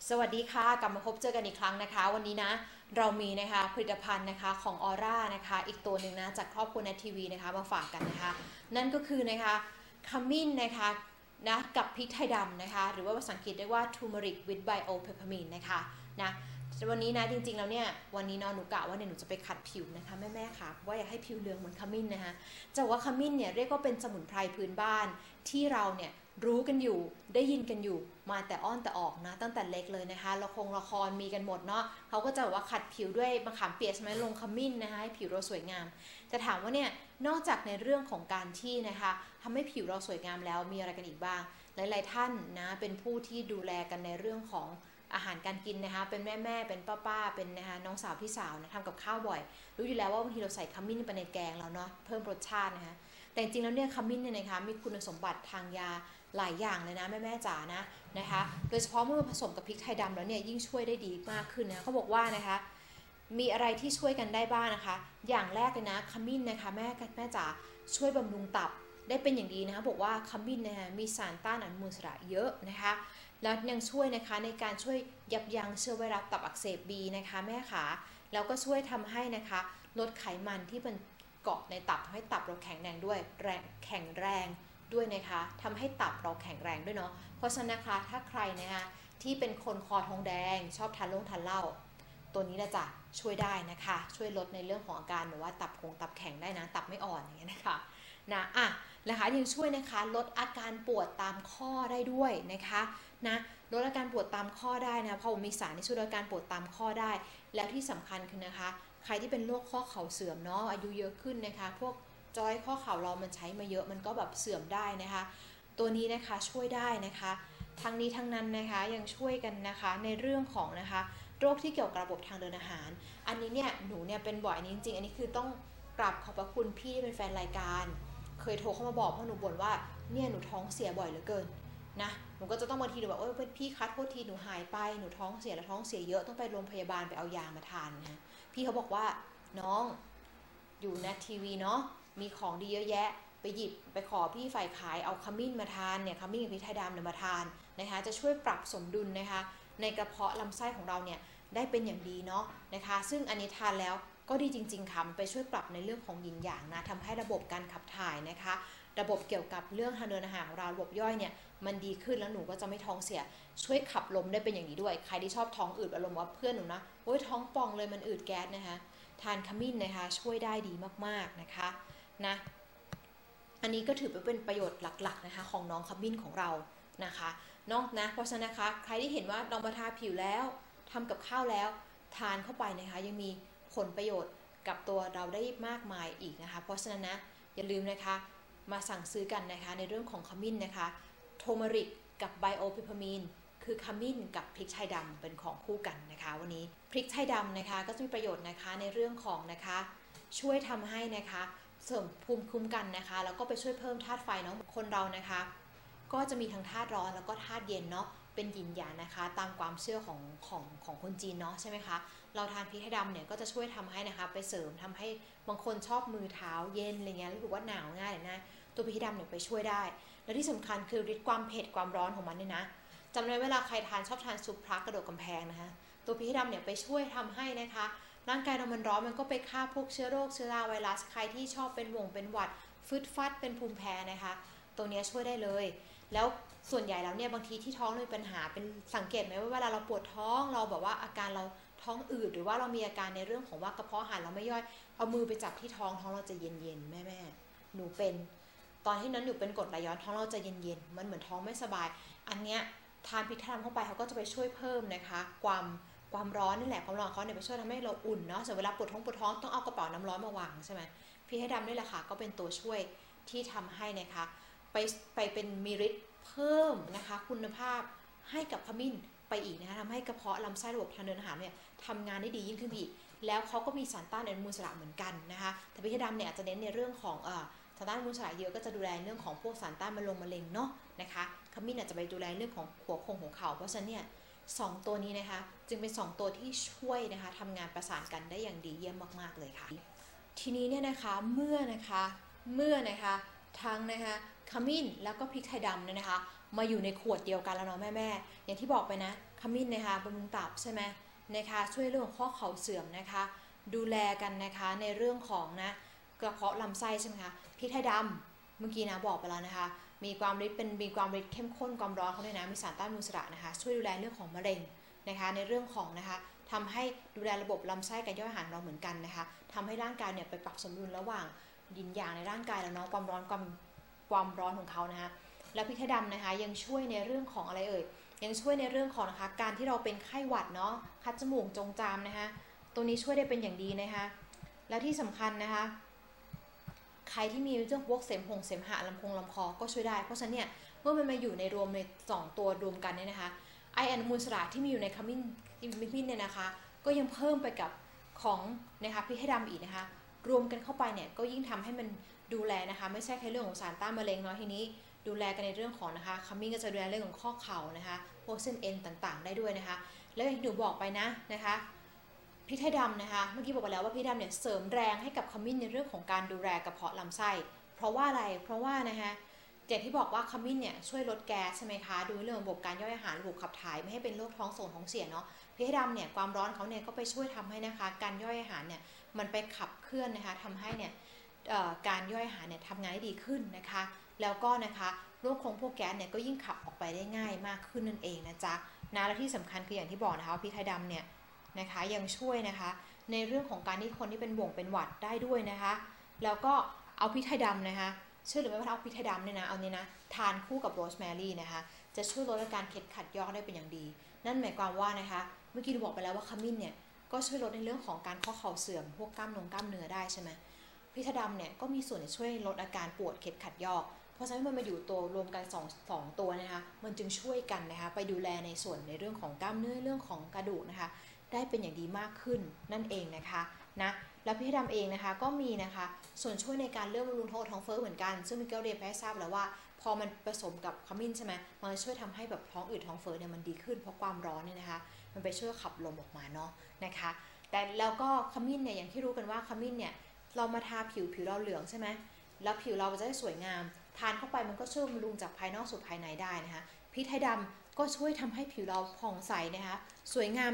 สวัสดีค่ะกลับมาพบเจอกันอีกครั้งนะคะวันนี้นะเรามีนะคะผลิตภัณฑ์นะคะของออร่านะคะอีกตัวหนึ่งนะจากครอบครัวเนททีวีนะคะมาฝากกันนะคะนั่นก็คือนะคะขมิ้นนะคะนะกับพริกไทยดำนะคะหรือว่าภาษาอังกฤษเรียกว่า turmeric with bio peppermint นะคะนะวันนี้นะจริงๆแล้วเนี่ยวันนี้นอนหนูกะว่าเนี่ยหนูจะไปขัดผิวนะคะแม่ๆค่ะว่าอยากให้ผิวเหลืองเหมือนขมิ้นนะคะจะว่าขมิ้นเนี่ยเรียกว่าเป็นสมุนไพรพื้นบ้านที่เราเนี่ยรู้กันอยู่ได้ยินกันอยู่มาแต่อ้อนแต่ออกนะตั้งแต่เล็กเลยนะคะละครมีกันหมดเนาะเขาก็จะว่าขัดผิวด้วยมะขามเปียกใช่ไหมลงขมิ้นนะคะให้ผิวเราสวยงามแต่ถามว่าเนี่ยนอกจากในเรื่องของการที่นะคะทำให้ผิวเราสวยงามแล้วมีอะไรกันอีกบ้างหลายๆท่านนะเป็นผู้ที่ดูแลกันในเรื่องของอาหารการกินนะคะเป็นแม่เป็นป้าเป็นนะคะน้องสาวพี่สาวนะทำกับข้าวบ่อยรู้อยู่แล้วว่าบางทีเราใส่ขมิ้นไปในแกงแล้วเนาะเพิ่มรสชาตินะคะแต่จริงๆแล้วเนี่ยขมิ้นเนี่ยนะคะมีคุณสมบัติทางยาหลายอย่างเลยนะแม่จ๋านะคะโดยเฉพาะเมื่อผสมกับพริกไทยดำแล้วเนี่ยยิ่งช่วยได้ดีมากขึ้นนะเขาบอกว่านะคะมีอะไรที่ช่วยกันได้บ้างนะคะอย่างแรกเลยนะขมิ้นนะคะแม่จ๋าช่วยบำรุงตับได้เป็นอย่างดีนะคะบอกว่าขมิ้นนะคะมีสารต้านอนุมูลอิสระเยอะนะคะแล้วยังช่วยนะคะในการช่วยยับยั้งเชื้อไวรัสตับอักเสบบีนะคะแม่ขาแล้วก็ช่วยทำให้นะคะลดไขมันที่มันเกาะในตับทำให้ตับเราแข็งแรงด้วยแข็งแรงด้วยนะคะทำให้ตับเราแข็งแรงด้วยเนาะเพราะฉะนั้นนะคะถ้าใครนะคะที่เป็นคนคอท้องแดงชอบทานเหล้าตัวนี้ละจ้ะช่วยได้นะคะช่วยลดในเรื่องของอาการแบบว่าตับแข็งได้นะตับไม่อ่อนอย่างเงี้ยนะคะนะคะยังช่วยนะคะลดอาการปวดตามข้อได้ด้วยนะคะนะลดอาการปวดตามข้อได้นะเพราะมีสารที่ช่วยลดอาการปวดตามข้อได้แล้วที่สำคัญคือนะคะใครที่เป็นโรคข้อเข่าเสื่อมเนาะอายุเยอะขึ้นนะคะพวกจอยข้อเข่าเรามันใช้มาเยอะมันก็แบบเสื่อมได้นะคะตัวนี้นะคะช่วยได้นะคะทั้งนี้ทั้งนั้นนะคะยังช่วยกันนะคะในเรื่องของนะคะโรคที่เกี่ยวกับระบบทางเดินอาหารอันนี้เนี่ยหนูเนี่ยเป็นบ่อยนี้จริงๆอันนี้คือต้องกราบขอบพระคุณพี่ที่เป็นแฟนรายการเคยโทรเข้ามาบอกเพราะหนูบ่นว่าเนี่ยหนูท้องเสียบ่อยเหลือเกินนะหนูก็จะต้องบางทีหนูแบบพี่คัดโทษทีหนูหายไปหนูท้องเสียแล้วท้องเสียเยอะต้องไปโรงพยาบาลไปเอายามาทานนะพี่เขาบอกว่าน้องอยู่นะทีวีเนาะมีของดีเยอะแยะไปหยิบไปขอพี่ฝ่ายขายเอาขมิ้นมาทานเนี่ยขมิ้นกับพริกไทยดำเนี่ยมาทานนะคะจะช่วยปรับสมดุลนะคะในกระเพาะลำไส้ของเราเนี่ยได้เป็นอย่างดีเนาะนะคะซึ่งอันนี้ทานแล้วก็ดีจริงๆค่ะไปช่วยปรับในเรื่องของหยินหยางนะทำให้ระบบการขับถ่ายนะคะระบบเกี่ยวกับเรื่องทางเดินอาหารของเราระบบย่อยเนี่ยมันดีขึ้นแล้วหนูก็จะไม่ท้องเสียช่วยขับลมได้เป็นอย่างนี้ด้วยใครที่ชอบท้องอืดอารมณ์ว่าเพื่อนหนูนะโอ้ยท้องป่องเลยมันอืดแก๊สนะคะทานขมิ้นนะคะช่วยได้ดีมากๆนะคะนะอันนี้ก็ถือเป็นประโยชน์หลักๆนะคะของน้องขมิ้นของเรานะคะนอกนะเพราะฉะนั้นนะคะใครที่เห็นว่าเรามาทาผิวแล้วทำกับข้าวแล้วทานเข้าไปนะคะยังมีผลประโยชน์กับตัวเราได้มากมายอีกนะคะเพราะฉะนั้นนะอย่าลืมนะคะมาสั่งซื้อกันนะคะในเรื่องของขมิ้นนะคะโทมาริกกับไบโอพิพามีนคือขมิ้นกับพริกไทยดำเป็นของคู่กันนะคะวันนี้พริกไทยดำนะคะก็จะมีประโยชน์นะคะในเรื่องของนะคะช่วยทำให้นะคะเสริมภูมิคุ้มกันนะคะแล้วก็ไปช่วยเพิ่มธาตุไฟเนาะคนเรานะคะก็จะมีทั้งธาตุร้อนแล้วก็ธาตุเย็นเนาะเป็นหยินหยางนะคะตามความเชื่อของคนจีนเนาะใช่ไหมคะเราทานพริกไทยดำเนี่ยก็จะช่วยทำให้นะคะไปเสริมทำให้บางคนชอบมือเท้าเย็นอะไรเงี้ยรู้สึกว่าหนาวง่ายเลยนะตัวพริกไทยดำเนี่ยไปช่วยได้และที่สำคัญคือฤทธิ์ความเผ็ดความร้อนของมันเนี่ยนะจำได้เวลาใครชอบทานซุปพระกระโดดกำแพงนะคะตัวพริกไทยดำเนี่ยไปช่วยทำให้นะคะร่างกายเรามันร้อนมันก็ไปฆ่าพวกเชื้อโรคเชื้อราไวรัสใครที่ชอบเป็นหวัดฟึดฟัดเป็นภูมิแพ้นะคะตัวนี้ช่วยได้เลยแล้วส่วนใหญ่แล้วเนี่ยบางทีที่ท้องมีปัญหาเป็นสังเกตไหมว่าเวลาเราปวดท้องเราแบบว่าอาการเราท้องอืดหรือว่าเรามีอาการในเรื่องของว่ากระเพาะอาหารเราไม่ย่อยเอามือไปจับที่ท้องเราจะเย็นๆแม่หนูเป็นตอนที่นั้นหนูเป็นกรดไหลย้อนท้องเราจะเย็นๆมันเหมือนท้องไม่สบายอันเนี้ยทานพริกไทยเข้าไปเขาก็จะไปช่วยเพิ่มนะคะความร้อนนี่แหละความร้อนเขาเนี่ยไปช่วยทำให้เราอุ่นเนาะส่วนเวลาปวดท้องต้องเอากระเป๋าน้ำร้อนมาวางใช่ไหมพริกไทยดำนี่แหละค่ะก็เป็นตัวช่วยที่ทำให้นะคะไปเป็นมีฤทธิ์เพิ่มนะคะคุณภาพให้กับขมิ้นไปอีกนะคะทำให้กระเพาะลำไส้ระบบทางเดินอาหารเนี่ยทำงานได้ดียิ่งขึ้นอีกแล้วเขาก็มีสารต้านอนุมูลอิสระเหมือนกันนะคะแต่พริกไทยดำเนี่ยอาจจะเน้นในเรื่องของสารต้านอนุมูลอิสระเยอะก็จะดูแลเรื่องของพวกสารต้านมะเร็งเนาะนะคะขมิ้นอาจจะไปดูแลเรื่องของหัวเข่าเพราะฉะนั้นเนี่ย2ตัวนี้นะคะจึงเป็น2ตัวที่ช่วยนะคะทำงานประสานกันได้อย่างดีเยี่ยมมากๆเลยค่ะทีนี้เนี่ยนะคะเมื่อนะคะทั้งนะคะขมิ้นแล้วก็พริกไทยดำเนี่ยนะคะมาอยู่ในขวดเดียวกันแล้วเนาะแม่อย่างที่บอกไปนะขมิ้นนะคะบำรุงตับใช่ไหมนะคะช่วยเรื่องของข้อเข่าเสื่อมนะคะดูแลกันนะคะในเรื่องของนะกระเพาะลำไส้ใช่ไหมคะพริกไทยดำเมื่อกี้นะบอกไปแล้วนะคะมีความฤทธิ์เข้มข้นความร้อนเขาด้วยนะมีสารต้านอนุมูลอิสระนะคะช่วยดูแลเรื่องของมะเร็งนะคะในเรื่องของนะคะทำให้ดูแลระบบลำไส้การย่อยอาหารเราเหมือนกันนะคะทำให้ร่างกายเนี่ยไปปรับสมดุลระหว่างยินหยางในร่างกายแล้วเนาะความร้อนของเขานะคะแล้วพริกไทยดำนะคะยังช่วยในเรื่องของอะไรยังช่วยในเรื่องของนะคะการที่เราเป็นไข้หวัดเนาะคัดจมูกจงจามนะคะตัวนี้ช่วยได้เป็นอย่างดีนะคะและที่สำคัญนะคะใครที่มีเรื่องพวกเสมหะลำคอก็ช่วยได้เพราะฉะนั้นเนี่ยเมื่อมันมาอยู่ในรวมใน2ตัวรวมกันเนี่ยนะคะไออนุมูลอิสระที่มีอยู่ในขมิ้นเนี่ยนะคะก็ยังเพิ่มไปกับของนะคะพริกไทยดำอีกนะคะรวมกันเข้าไปเนี่ยก็ยิ่งทำให้มันดูแลนะคะไม่ใช่แค่เรื่องของสารต้านมะเร็งเนาะทีนี้ดูแลกันในเรื่องของนะคะขมิ้นก็จะดูแลเรื่องของข้อเข่านะคะพวกเส้นเอ็นต่างๆได้ด้วยนะคะแล้วอย่างที่หนูบอกไปนะคะพริกไทยดำนะคะเมื่อกี้บอกไปแล้วว่าพริกไทยดำเนี่ยเสริมแรงให้กับขมิ้นในเรื่องของการดูแลกระเพาะลำไส้เพราะว่าอะไรเพราะว่านะคะอย่างที่บอกว่าขมิ้นเนี่ยช่วยลดแก๊สใช่ไหมคะดูเรื่องระบบการย่อยอาหารระบบขับถ่ายไม่ให้เป็นโรคท้องเสียเนาะพริกไทยดำเนี่ยความร้อนเขาเนี่ยก็ไปช่วยทำให้นะคะการย่อยอาหารเนี่ยมันไปขับเคลื่อนนะคะทำให้เนี่ยการย่อยอาหารเนี่ยทำงานได้ดีขึ้นนะคะแล้วก็นะคะโรคพวกแก๊สเนี่ยก็ยิ่งขับออกไปได้ง่ายมากขึ้นนั่นเองนะจ๊ะนะและที่สำคัญคืออย่างที่บอกนะคะว่าพริกไทยดำเนี่ยนะคะยังช่วยนะคะในเรื่องของการที่คนที่เป็นบ่งเป็นหวัดได้ด้วยนะคะแล้วก็เอาพริกไทยดำนะคะเชื่อหรือไม่ว่าเอาพริกไทยดำเนี่ยนะเอาเนี่ยนะทานคู่กับโรสแมรี่นะคะจะช่วยลดอาการเคล็ดขัดยอกได้เป็นอย่างดีนั่นหมายความว่านะคะเมื่อกี้เราบอกไปแล้วว่าขมิ้นเนี่ยก็ช่วยลดในเรื่องของการข้อเข่าเสื่อมพวกกล้ามเนื้อได้ใช่ไหมพริกไทยดำเนี่ยก็มีส่วนช่วยลดอาการปวดเคล็ดขัดยอกเพราะฉะนั้นมันมาอยู่ตัวรวมกัน2ตัวนะคะมันจึงช่วยกันนะคะไปดูแลในส่วนในเรื่องของกล้ามเนื้อเรื่องของกระดูกนะคะได้เป็นอย่างดีมากขึ้นนั่นเองนะคะนะแล้วพริกไทยดำเองนะคะก็มีนะคะส่วนช่วยในการเรื่องบำรุงท้องเฟ้อเหมือนกันซึ่งมิเกลเรียนไปให้ทราบแล้วว่าพอมันผสมกับขมิ้นใช่ไหมมันช่วยทำให้แบบท้องอืดท้องเฟ้อเนี่ยมันดีขึ้นเพราะความร้อนเนี่ยนะคะมันไปช่วยขับลมออกมาเนาะนะคะแต่แล้วก็ขมิ้นเนี่ยอย่างที่รู้กันว่าขมิ้นเนี่ยเรามาทาผิวเราเหลืองใช่ไหมแล้วผิวเราจะได้สวยงามทานเข้าไปมันก็ช่วยบำรุงจากภายนอกสู่ภายในได้นะคะพริกไทยดำก็ช่วยทำให้ผิวเราผ่องใสนะคะสวยงาม